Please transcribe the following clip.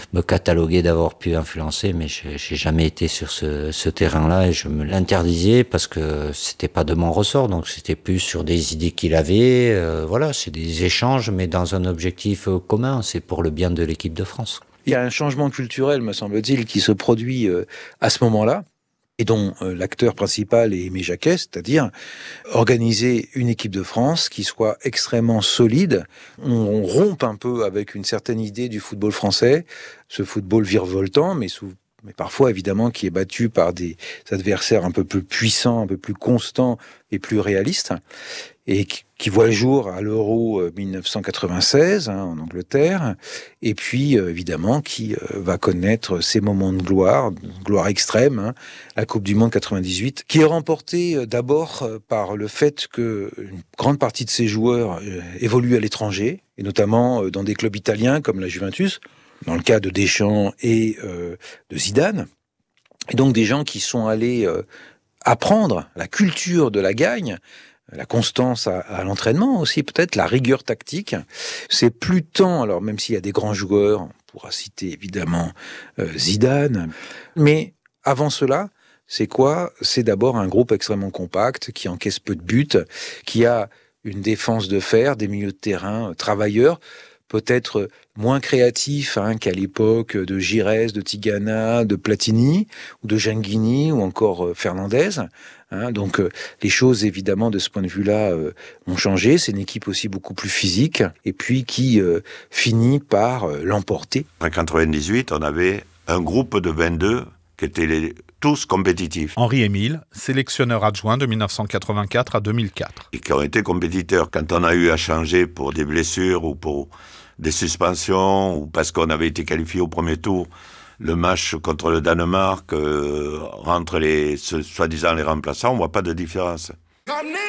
me cataloguer d'avoir pu influencer, mais j'ai jamais été sur ce terrain-là et je me l'interdisais parce que c'était pas de mon ressort, donc c'était plus sur des idées qu'il avait. Voilà, c'est des échanges, mais dans un objectif commun, c'est pour le bien de l'équipe de France. Il y a un changement culturel, me semble-t-il, qui se produit à ce moment-là, et dont l'acteur principal est Aimé Jacquet, c'est-à-dire organiser une équipe de France qui soit extrêmement solide. On rompt un peu avec une certaine idée du football français, ce football virevoltant, mais parfois évidemment qui est battu par des adversaires un peu plus puissants, un peu plus constants et plus réalistes, et qui voit le jour à l'Euro 1996 en Angleterre, et puis évidemment qui va connaître ses moments de gloire extrême, la Coupe du Monde 98, qui est remportée d'abord par le fait que une grande partie de ses joueurs évoluent à l'étranger, et notamment dans des clubs italiens comme la Juventus, dans le cas de Deschamps et de Zidane, et donc des gens qui sont allés apprendre la culture de la gagne, la constance à l'entraînement aussi, peut-être la rigueur tactique. C'est plus tant, alors même s'il y a des grands joueurs, on pourra citer évidemment Zidane, mais avant cela, c'est quoi ? C'est d'abord un groupe extrêmement compact, qui encaisse peu de buts, qui a une défense de fer, des milieux de terrain travailleurs, peut-être moins créatifs qu'à l'époque de Giresse, de Tigana, de Platini, ou de Genghini, ou encore Fernandez. Donc les choses, évidemment, de ce point de vue-là, ont changé. C'est une équipe aussi beaucoup plus physique, et puis qui finit par l'emporter. En 1998, on avait un groupe de 22 qui étaient tous compétitifs. Henri-Émile, sélectionneur adjoint de 1984 à 2004. Et qui ont été compétiteurs. Quand on a eu à changer pour des blessures ou pour des suspensions, ou parce qu'on avait été qualifié au premier tour, le match contre le Danemark, entre soi-disant les remplaçants, on ne voit pas de différence.